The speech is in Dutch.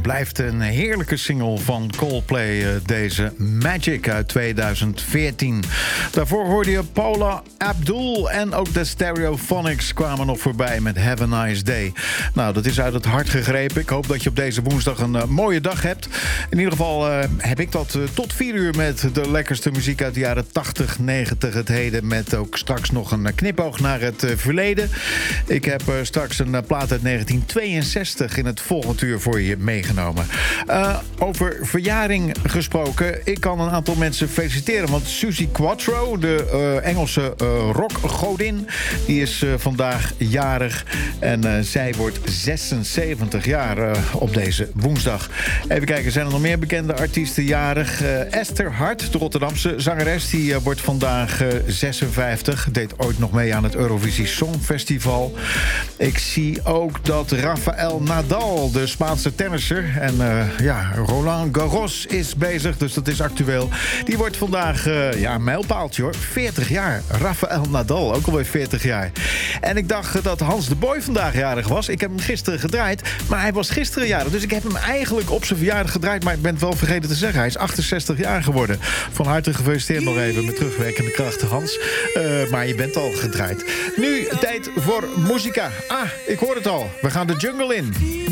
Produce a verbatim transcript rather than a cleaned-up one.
blijft een heerlijke single van Coldplay, deze Magic uit tweeduizend veertien. Daarvoor hoorde je Paula Abdul en ook de Stereophonics kwamen nog voorbij met Have a Nice Day. Nou, dat is uit het hart gegrepen. Ik hoop dat je op deze woensdag een uh, mooie dag hebt. In ieder geval uh, heb ik dat uh, tot vier uur met de lekkerste muziek uit de jaren tachtig, negentig, het heden. Met ook straks nog een knipoog naar het uh, verleden. Ik heb uh, straks een uh, plaat uit negentien tweeënzestig in het volgende uur voor je meegenomen. Uh, over verjaring gesproken. Ik kan een aantal mensen feliciteren. Want Suzi Quatro, de uh, Engelse uh, rockgodin, die is uh, vandaag jarig. En uh, zij wordt zesenzeventig jaar uh, op deze woensdag. Even kijken, zijn er nog meer bekende artiesten jarig? Uh, Esther Hart, de Rotterdamse zangeres, die uh, wordt vandaag uh, zesenvijftig. Deed ooit nog mee aan het Eurovisie Songfestival. Ik zie ook dat Rafael Nadal, de Spaanse tennisser, en uh, ja, Roland Garros is bezig, dus dat is actueel. Die wordt vandaag, uh, ja, een mijlpaaltje hoor, veertig jaar. Rafael Nadal, ook alweer veertig jaar. En ik dacht dat Hans de Boy vandaag jarig was. Ik heb hem gisteren gedraaid, maar hij was gisteren jarig. Dus ik heb hem eigenlijk op zijn verjaardag gedraaid, maar ik ben het wel vergeten te zeggen. Hij is achtenzestig jaar geworden. Van harte gefeliciteerd nog even met terugwerkende kracht, Hans. Uh, maar je bent al gedraaid. Nu tijd voor muzika. Ah, ik hoor het al. We gaan de jungle in.